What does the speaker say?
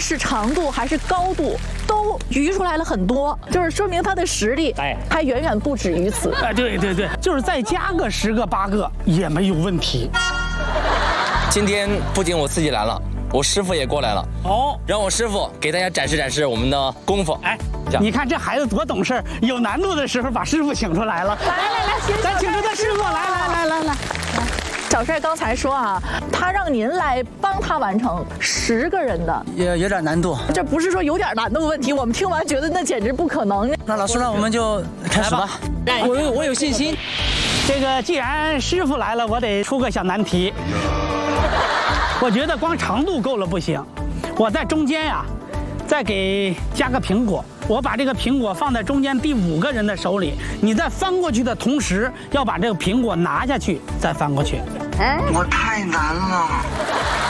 是长度还是高度，都余出来了很多，就是说明他的实力还远远不止于此。 哎，对对对，就是再加个10个8个也没有问题。 今天不仅我自己来了，我师傅也过来了。 哦， 让我师傅给大家展示展示我们的功夫。 哎，你看这孩子多懂事，有难度的时候把师傅请出来了。 来， 咱请出他师傅来。 小帅刚才说啊，他让您来帮他完成10个人的， 有点难度。 这不是说有点难度的问题，我们听完觉得那简直不可能。 那老师，那我们就开始吧。我有信心。 这个既然师傅来了，我得出个小难题。我觉得光长度够了不行，我在中间呀，再给加个苹果。我把这个苹果放在中间第5个人的手里，你在翻过去的同时，要把这个苹果拿下去，再翻过去。 我太难了。